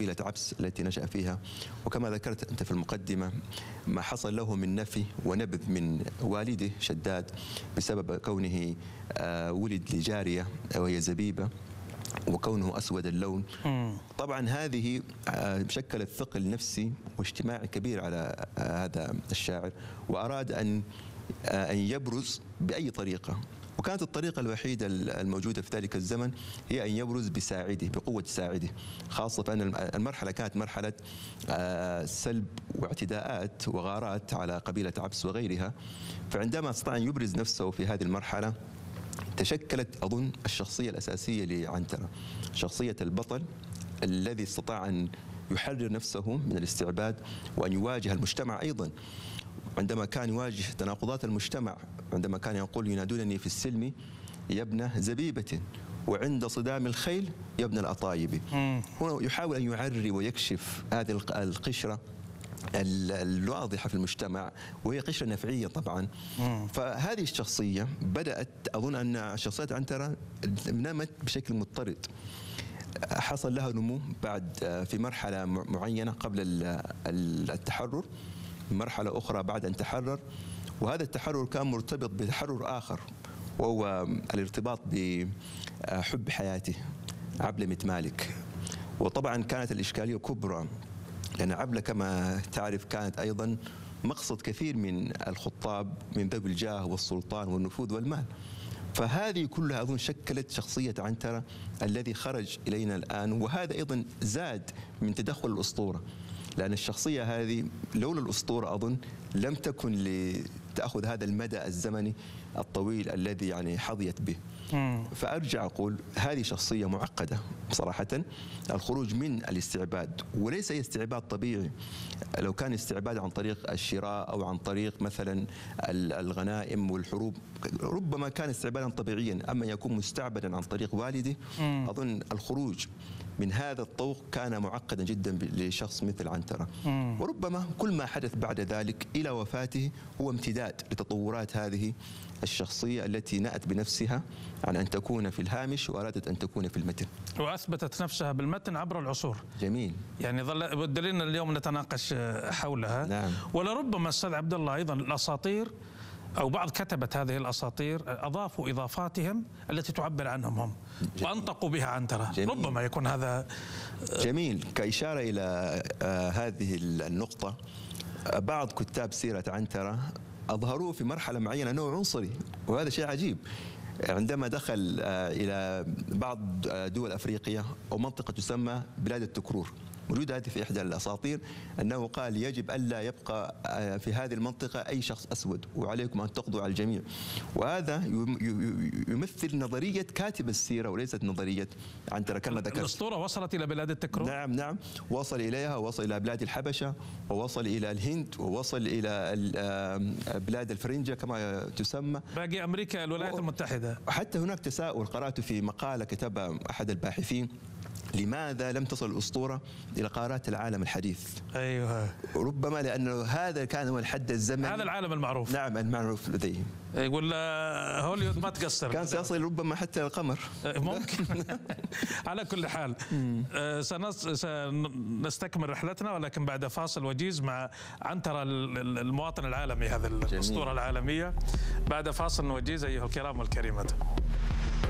قبيلة عبس التي نشأ فيها. وكما ذكرت أنت في المقدمة ما حصل له من نفي ونبذ من والده شداد بسبب كونه ولد لجارية وهي زبيبة، وكونه أسود اللون. طبعا هذه شكلت ثقل نفسي واجتماعي كبير على هذا الشاعر، وأراد أن يبرز بأي طريقة. وكانت الطريقة الوحيدة الموجودة في ذلك الزمن هي أن يبرز بساعده، بقوة ساعده، خاصة أن المرحلة كانت مرحلة سلب واعتداءات وغارات على قبيلة عبس وغيرها. فعندما استطاع أن يبرز نفسه في هذه المرحلة تشكلت أظن الشخصية الأساسية لعنترة، شخصية البطل الذي استطاع أن يحرر نفسه من الاستعباد وأن يواجه المجتمع أيضا. عندما كان يواجه تناقضات المجتمع، عندما كان يقول ينادونني في السلم يا ابن زبيبة وعند صدام الخيل يا ابن الأطايب. هنا يحاول أن يعري ويكشف هذه القشرة الواضحة في المجتمع، وهي قشرة نفعية طبعا. فهذه الشخصية بدأت، أظن أن شخصية عنترة نمت بشكل مضطرد، حصل لها نمو بعد في مرحلة معينة قبل التحرر، مرحلة أخرى بعد أن تحرر. وهذا التحرر كان مرتبط بتحرر آخر، وهو الارتباط بحب حياته عبلة متمالك. وطبعا كانت الإشكالية كبرى، لأن عبلة كما تعرف كانت أيضا مقصد كثير من الخطاب من ذوي الجاه والسلطان والنفوذ والمال. فهذه كلها أظن شكلت شخصية عنترة الذي خرج إلينا الآن. وهذا أيضا زاد من تدخل الأسطورة، لأن الشخصية هذه لولا الأسطورة أظن لم تكن لتأخذ هذا المدى الزمني الطويل الذي يعني حظيت به. فأرجع أقول هذه شخصية معقدة بصراحة. الخروج من الاستعباد، وليس استعباد طبيعي، لو كان استعباد عن طريق الشراء أو عن طريق مثلا الغنائم والحروب ربما كان استعبادا طبيعيا، أما يكون مستعبدا عن طريق والده أظن الخروج من هذا الطوق كان معقدا جدا لشخص مثل عنترة. وربما كل ما حدث بعد ذلك إلى وفاته هو امتداد لتطورات هذه الشخصية التي نأت بنفسها عن أن تكون في الهامش وأرادت أن تكون في المتن، وأثبتت نفسها بالمتن عبر العصور. جميل. يعني بدلنا اليوم نتناقش حولها. نعم. ولربما أستاذ عبد الله أيضا الأساطير أو بعض كتبة هذه الأساطير أضافوا إضافاتهم التي تعبر عنهم هم وأنطقوا بها عنترة. ربما يكون هذا جميل. كإشارة إلى هذه النقطة، بعض كتاب سيرة عنترة أظهروه في مرحلة معينة أنه عنصري، وهذا شيء عجيب. عندما دخل إلى بعض دول أفريقيا أو منطقة تسمى بلاد التكرور، موجودة هذه في إحدى الأساطير، أنه قال يجب ألا يبقى في هذه المنطقة أي شخص أسود وعليكم أن تقضوا على الجميع. وهذا يمثل نظرية كاتب السيرة وليست نظرية عنترة كما ذكرت. الأسطورة وصلت إلى بلاد التكرور. نعم نعم، وصل إليها، ووصل إلى بلاد الحبشة، ووصل إلى الهند، ووصل إلى بلاد الفرنجة كما تسمى، باقي أمريكا الولايات المتحدة. حتى هناك تساؤل قرأت في مقالة كتبها أحد الباحثين، لماذا لم تصل الأسطورة إلى قارات العالم الحديث؟ أيوه، ربما لأنه هذا كان هو الحد الزمني، هذا العالم المعروف. نعم المعروف لديهم. يقول هوليوود ما تقصر، كان سيصل ربما حتى القمر ممكن. على كل حال سنستكمل رحلتنا، ولكن بعد فاصل وجيز مع عنترة المواطن العالمي، هذا الأسطورة العالمية. بعد فاصل وجيز أيها الكرام والكريمات.